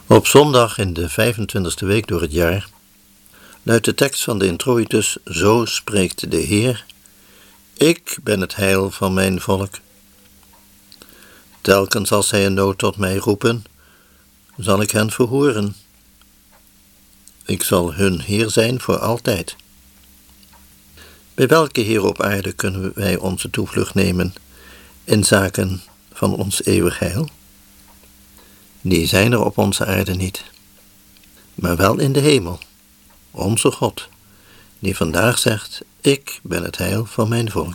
Op zondag in de 25e week door het jaar luidt de tekst van de introitus: Zo spreekt de Heer, ik ben het heil van mijn volk. Telkens als zij in nood tot mij roepen, zal ik hen verhoren. Ik zal hun Heer zijn voor altijd. Bij welke Heer op aarde kunnen wij onze toevlucht nemen in zaken van ons eeuwig heil? Die zijn er op onze aarde niet, maar wel in de hemel, onze God, die vandaag zegt: ik ben het heil van mijn volk.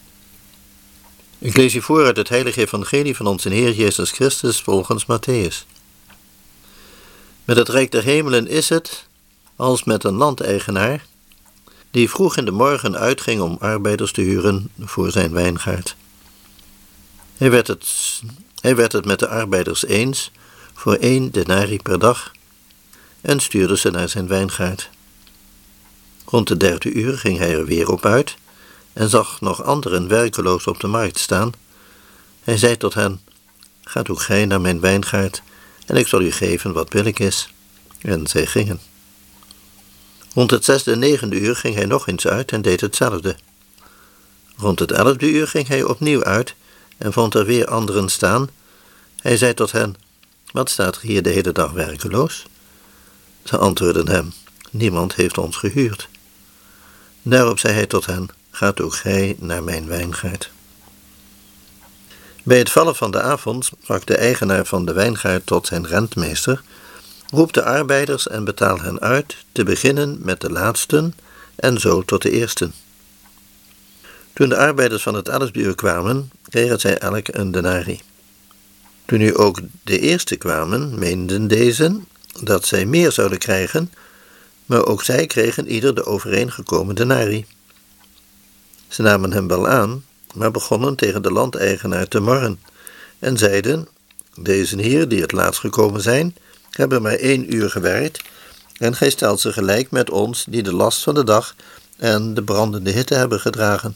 Ik lees u voor uit het heilige evangelie van onze Heer Jezus Christus volgens Matthäus. Met het rijk der hemelen is het als met een landeigenaar die vroeg in de morgen uitging om arbeiders te huren voor zijn wijngaard. Hij werd het met de arbeiders eens voor 1 denarii per dag en stuurde ze naar zijn wijngaard. Rond de 3e uur ging hij er weer op uit en zag nog anderen werkeloos op de markt staan. Hij zei tot hen: gaat ook gij naar mijn wijngaard en ik zal u geven wat billijk is. En zij gingen. Rond het 6e en 9e uur ging hij nog eens uit en deed hetzelfde. Rond het 11e uur ging hij opnieuw uit en vond er weer anderen staan. Hij zei tot hen: wat staat er hier de hele dag werkeloos? Ze antwoordden hem: niemand heeft ons gehuurd. Daarop zei hij tot hen: gaat ook gij naar mijn wijngaard. Bij het vallen van de avond sprak de eigenaar van de wijngaard tot zijn rentmeester: roep de arbeiders en betaal hen uit, te beginnen met de laatsten en zo tot de eersten. Toen de arbeiders van het 11e uur kwamen, kregen zij elk een denarii. Toen nu ook de eerste kwamen, meenden deze dat zij meer zouden krijgen, maar ook zij kregen ieder de overeengekomen denarii. Ze namen hem wel aan, maar begonnen tegen de landeigenaar te morren en zeiden: deze hier die het laatst gekomen zijn, hebben maar 1 uur gewerkt en gij stelt ze gelijk met ons die de last van de dag en de brandende hitte hebben gedragen.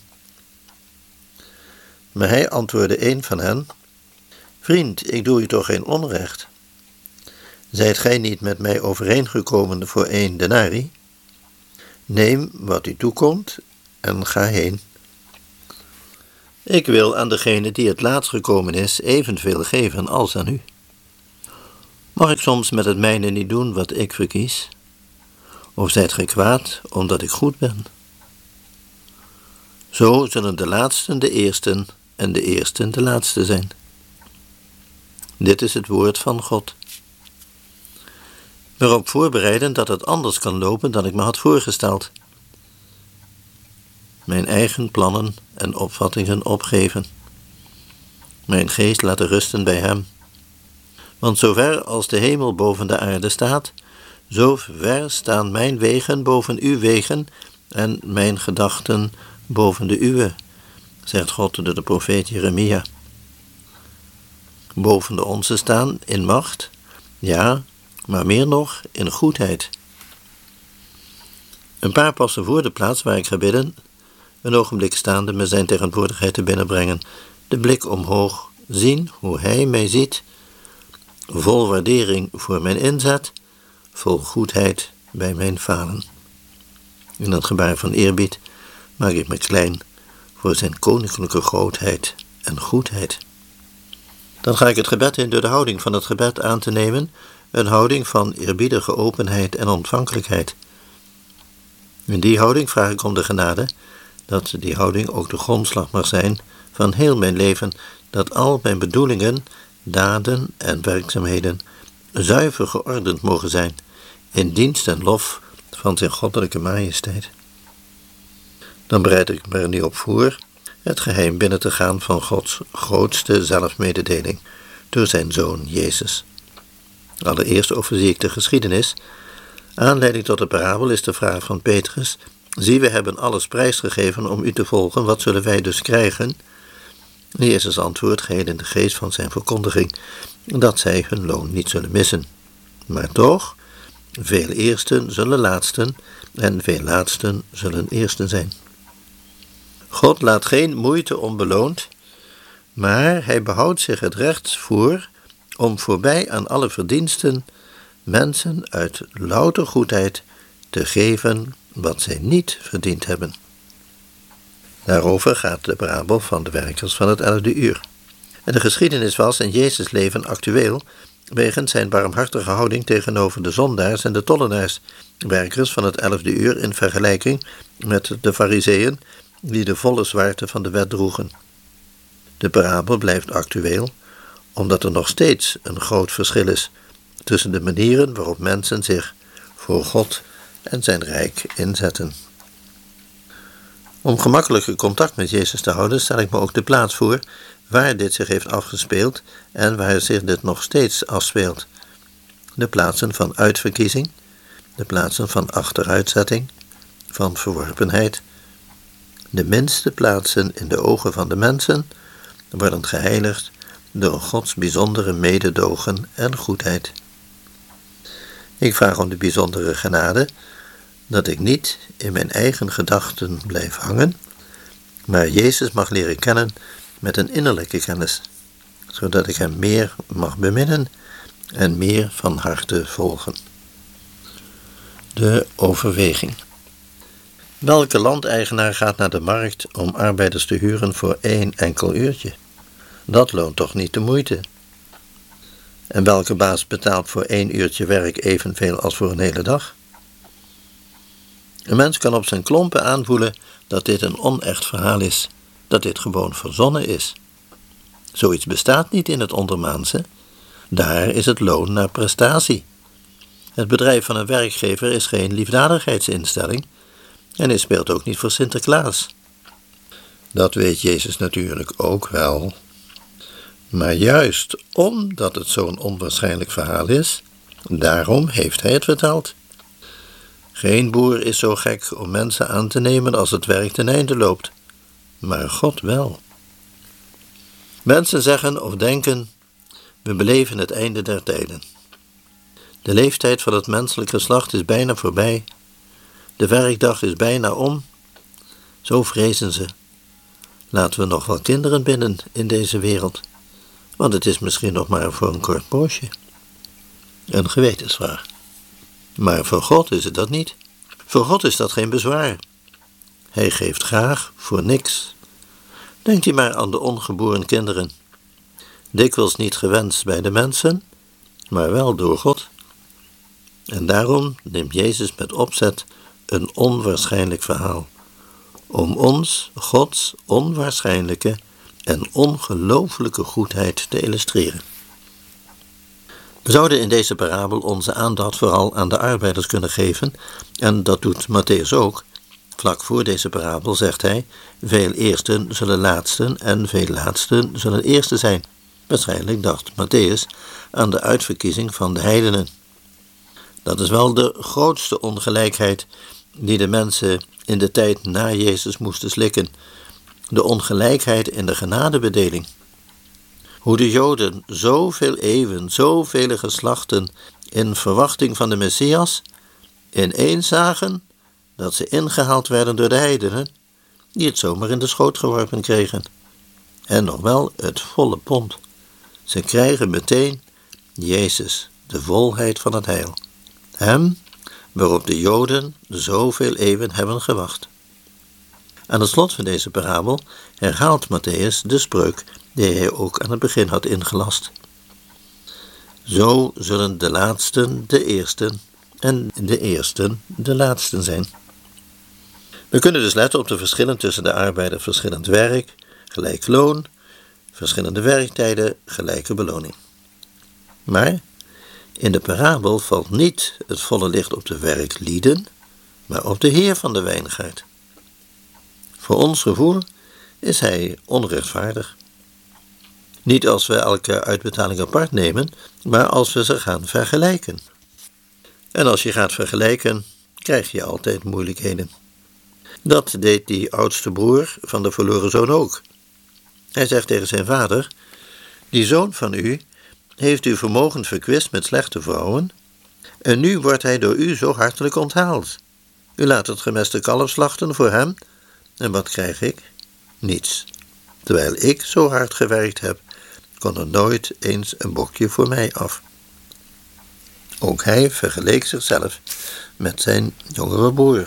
Maar hij antwoordde een van hen: vriend, ik doe u toch geen onrecht? Zijt gij niet met mij overeengekomen voor 1 denarii? Neem wat u toekomt en ga heen. Ik wil aan degene die het laatst gekomen is evenveel geven als aan u. Mag ik soms met het mijne niet doen wat ik verkies? Of zijt gij kwaad omdat ik goed ben? Zo zullen de laatsten de eersten en de eersten de laatste zijn. Dit is het woord van God. Me erop voorbereiden dat het anders kan lopen dan ik me had voorgesteld. Mijn eigen plannen en opvattingen opgeven. Mijn geest laten rusten bij hem. Want zover als de hemel boven de aarde staat, zo ver staan mijn wegen boven uw wegen en mijn gedachten boven de uwe, zegt God door de profeet Jeremia. Boven de onze staan in macht, ja, maar meer nog in goedheid. Een paar passen voor de plaats waar ik ga bidden, een ogenblik staande me zijn tegenwoordigheid te binnenbrengen, de blik omhoog, zien hoe hij mij ziet, vol waardering voor mijn inzet, vol goedheid bij mijn falen. In dat gebaar van eerbied maak ik me klein voor zijn koninklijke grootheid en goedheid. Dan ga ik het gebed in door de houding van het gebed aan te nemen, een houding van eerbiedige openheid en ontvankelijkheid. In die houding vraag ik om de genade, dat die houding ook de grondslag mag zijn van heel mijn leven, dat al mijn bedoelingen, daden en werkzaamheden zuiver geordend mogen zijn, in dienst en lof van zijn goddelijke majesteit. Dan bereid ik me er nu op voor het geheim binnen te gaan van Gods grootste zelfmededeling door zijn Zoon Jezus. Allereerst overzie ik de geschiedenis. Aanleiding tot de parabel is de vraag van Petrus: zie, we hebben alles prijsgegeven om u te volgen, wat zullen wij dus krijgen? Jezus antwoordt, geheel in de geest van zijn verkondiging, dat zij hun loon niet zullen missen. Maar toch, veel eersten zullen laatsten en veel laatsten zullen eersten zijn. God laat geen moeite onbeloond, maar hij behoudt zich het recht voor om voorbij aan alle verdiensten mensen uit louter goedheid te geven wat zij niet verdiend hebben. Daarover gaat de parabel van de werkers van het 11e uur. En de geschiedenis was in Jezus' leven actueel wegens zijn barmhartige houding tegenover de zondaars en de tollenaars, werkers van het 11e uur in vergelijking met de farizeeën die de volle zwaarte van de wet droegen. De parabel blijft actueel omdat er nog steeds een groot verschil is tussen de manieren waarop mensen zich voor God en zijn rijk inzetten. Om gemakkelijker contact met Jezus te houden, stel ik me ook de plaats voor waar dit zich heeft afgespeeld en waar zich dit nog steeds afspeelt. De plaatsen van uitverkiezing, de plaatsen van achteruitzetting, van verworpenheid. De minste plaatsen in de ogen van de mensen worden geheiligd door Gods bijzondere mededogen en goedheid. Ik vraag om de bijzondere genade dat ik niet in mijn eigen gedachten blijf hangen, maar Jezus mag leren kennen met een innerlijke kennis, zodat ik hem meer mag beminnen en meer van harte volgen. De overweging. Welke landeigenaar gaat naar de markt om arbeiders te huren voor 1 enkel uurtje? Dat loont toch niet de moeite? En welke baas betaalt voor 1 uurtje werk evenveel als voor een hele dag? Een mens kan op zijn klompen aanvoelen dat dit een onecht verhaal is, dat dit gewoon verzonnen is. Zoiets bestaat niet in het ondermaanse. Daar is het loon naar prestatie. Het bedrijf van een werkgever is geen liefdadigheidsinstelling en hij speelt ook niet voor Sinterklaas. Dat weet Jezus natuurlijk ook wel. Maar juist omdat het zo'n onwaarschijnlijk verhaal is, daarom heeft hij het verteld. Geen boer is zo gek om mensen aan te nemen als het werk ten einde loopt, maar God wel. Mensen zeggen of denken, we beleven het einde der tijden. De leeftijd van het menselijk geslacht is bijna voorbij. De werkdag is bijna om. Zo vrezen ze. Laten we nog wel kinderen binnen in deze wereld, want het is misschien nog maar voor een kort poosje. Een gewetensvraag. Maar voor God is het dat niet. Voor God is dat geen bezwaar. Hij geeft graag voor niks. Denkt u maar aan de ongeboren kinderen. Dikwijls niet gewenst bij de mensen, maar wel door God. En daarom neemt Jezus met opzet een onwaarschijnlijk verhaal, om ons Gods onwaarschijnlijke en ongelooflijke goedheid te illustreren. We zouden in deze parabel onze aandacht vooral aan de arbeiders kunnen geven, en dat doet Mattheüs ook. Vlak voor deze parabel zegt hij, veel eersten zullen laatsten en veel laatsten zullen eersten zijn. Waarschijnlijk dacht Mattheüs aan de uitverkiezing van de heidenen. Dat is wel de grootste ongelijkheid die de mensen in de tijd na Jezus moesten slikken. De ongelijkheid in de genadebedeling. Hoe de Joden zoveel eeuwen, zoveel geslachten in verwachting van de Messias ineens zagen dat ze ingehaald werden door de heidenen, die het zomaar in de schoot geworpen kregen. En nog wel het volle pond. Ze krijgen meteen Jezus, de volheid van het heil. Hem, waarop de Joden zoveel eeuwen hebben gewacht. Aan het slot van deze parabel herhaalt Mattheüs de spreuk die hij ook aan het begin had ingelast. Zo zullen de laatsten de eersten en de eersten de laatsten zijn. We kunnen dus letten op de verschillen tussen de arbeider verschillend werk, gelijk loon, verschillende werktijden, gelijke beloning. Maar in de parabel valt niet het volle licht op de werklieden, maar op de Heer van de wijngaard. Voor ons gevoel is hij onrechtvaardig. Niet als we elke uitbetaling apart nemen, maar als we ze gaan vergelijken. En als je gaat vergelijken, krijg je altijd moeilijkheden. Dat deed die oudste broer van de verloren zoon ook. Hij zegt tegen zijn vader, die zoon van u heeft uw vermogen verkwist met slechte vrouwen, en nu wordt hij door u zo hartelijk onthaald. U laat het gemeste kalf slachten voor hem, en wat krijg ik? Niets. Terwijl ik zo hard gewerkt heb, kon er nooit eens een bokje voor mij af. Ook hij vergeleek zichzelf met zijn jongere broer.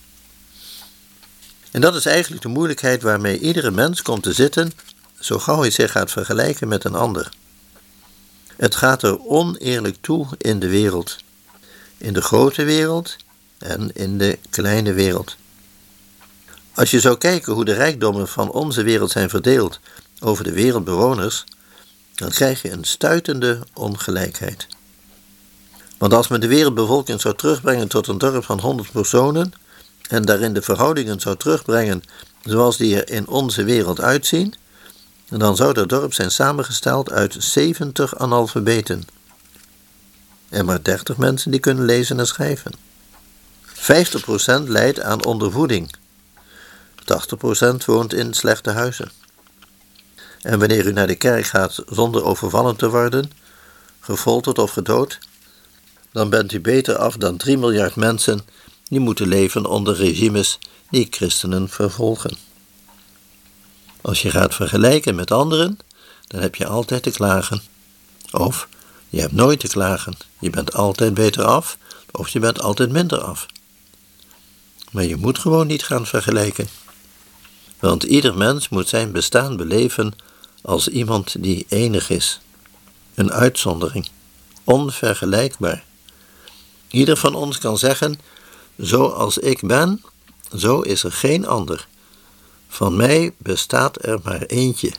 En dat is eigenlijk de moeilijkheid waarmee iedere mens komt te zitten, zo gauw hij zich gaat vergelijken met een ander. Het gaat er oneerlijk toe in de wereld. In de grote wereld en in de kleine wereld. Als je zou kijken hoe de rijkdommen van onze wereld zijn verdeeld over de wereldbewoners, dan krijg je een stuitende ongelijkheid. Want als men de wereldbevolking zou terugbrengen tot een dorp van 100 personen en daarin de verhoudingen zou terugbrengen zoals die er in onze wereld uitzien, dan zou dat dorp zijn samengesteld uit 70 analfabeten. En maar 30 mensen die kunnen lezen en schrijven. 50% lijdt aan ondervoeding. 80% woont in slechte huizen. En wanneer u naar de kerk gaat zonder overvallen te worden, gefolterd of gedood, dan bent u beter af dan 3 miljard mensen die moeten leven onder regimes die christenen vervolgen. Als je gaat vergelijken met anderen, dan heb je altijd te klagen. Of je hebt nooit te klagen. Je bent altijd beter af, of je bent altijd minder af. Maar je moet gewoon niet gaan vergelijken. Want ieder mens moet zijn bestaan beleven als iemand die enig is. Een uitzondering. Onvergelijkbaar. Ieder van ons kan zeggen, zoals ik ben, zo is er geen ander. Van mij bestaat er maar eentje.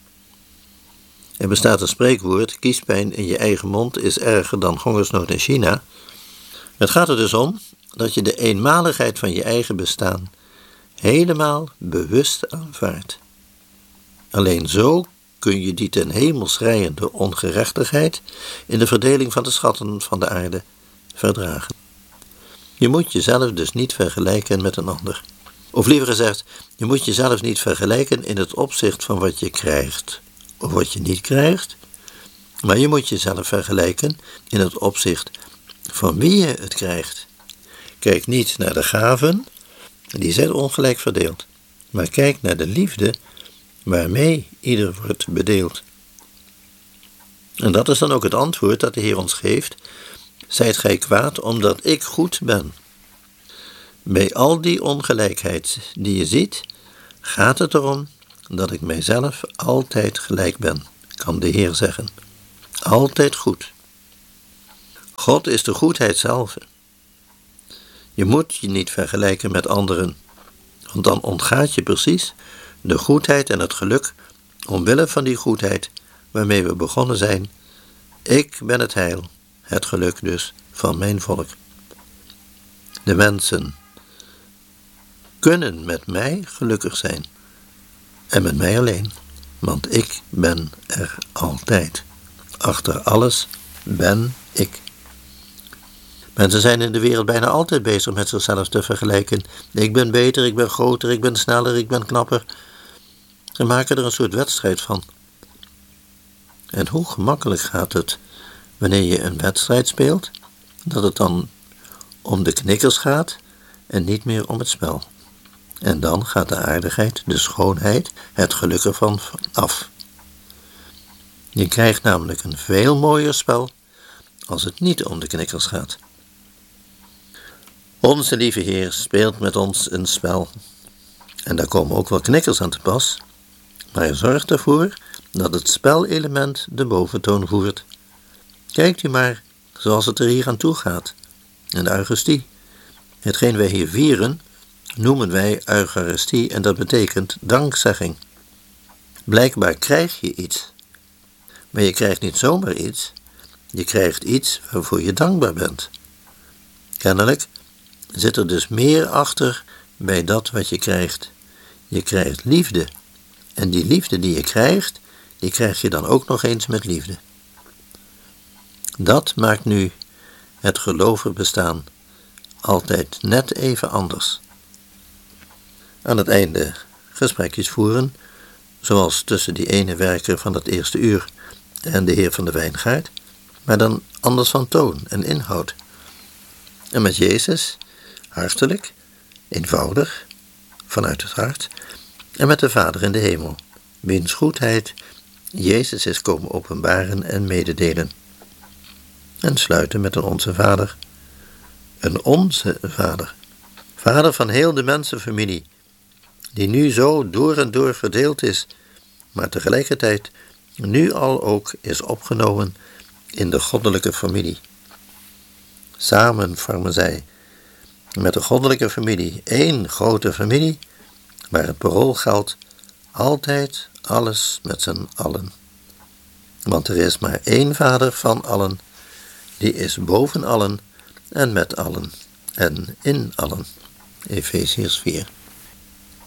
Er bestaat een spreekwoord, kiespijn in je eigen mond is erger dan hongersnood in China. Het gaat er dus om dat je de eenmaligheid van je eigen bestaan helemaal bewust aanvaardt. Alleen zo kun je die ten hemel schreiende ongerechtigheid in de verdeling van de schatten van de aarde verdragen. Je moet jezelf dus niet vergelijken met een ander. Of liever gezegd, je moet jezelf niet vergelijken in het opzicht van wat je krijgt of wat je niet krijgt, maar je moet jezelf vergelijken in het opzicht van wie je het krijgt. Kijk niet naar de gaven, die zijn ongelijk verdeeld, maar kijk naar de liefde waarmee ieder wordt bedeeld. En dat is dan ook het antwoord dat de Heer ons geeft: zijt gij kwaad omdat ik goed ben? Bij al die ongelijkheid die je ziet, gaat het erom dat ik mijzelf altijd gelijk ben, kan de Heer zeggen. Altijd goed. God is de goedheid zelf. Je moet je niet vergelijken met anderen, want dan ontgaat je precies de goedheid en het geluk omwille van die goedheid waarmee we begonnen zijn. Ik ben het heil, het geluk dus van mijn volk. De mensen kunnen met mij gelukkig zijn en met mij alleen, want ik ben er altijd. Achter alles ben ik. Mensen zijn in de wereld bijna altijd bezig met zichzelf te vergelijken. Ik ben beter, ik ben groter, ik ben sneller, ik ben knapper. Ze maken er een soort wedstrijd van. En hoe gemakkelijk gaat het wanneer je een wedstrijd speelt, dat het dan om de knikkers gaat en niet meer om het spel. En dan gaat de aardigheid, de schoonheid, het geluk ervan af. Je krijgt namelijk een veel mooier spel als het niet om de knikkers gaat. Onze lieve Heer speelt met ons een spel. En daar komen ook wel knikkers aan te pas. Maar hij zorgt ervoor dat het spelelement de boventoon voert. Kijkt u maar zoals het er hier aan toe gaat. En de Eucharistie. Hetgeen wij hier vieren, noemen wij Eucharistie en dat betekent dankzegging. Blijkbaar krijg je iets. Maar je krijgt niet zomaar iets. Je krijgt iets waarvoor je dankbaar bent. Kennelijk zit er dus meer achter bij dat wat je krijgt. Je krijgt liefde. En die liefde die je krijgt, die krijg je dan ook nog eens met liefde. Dat maakt nu het geloven bestaan altijd net even anders. Aan het einde gesprekjes voeren, zoals tussen die ene werker van het eerste uur en de heer van de wijngaard, maar dan anders van toon en inhoud. En met Jezus, hartelijk, eenvoudig, vanuit het hart, en met de Vader in de hemel, wiens goedheid Jezus is komen openbaren en mededelen. en sluiten met een Onze Vader. Een Onze Vader, Vader van heel de mensenfamilie, die nu zo door en door verdeeld is, maar tegelijkertijd nu al ook is opgenomen in de goddelijke familie. Samen vormen zij met de goddelijke familie één grote familie, waar het parool geldt: altijd alles met z'n allen. Want er is maar één Vader van allen, die is boven allen en met allen en in allen. Efeziërs 4.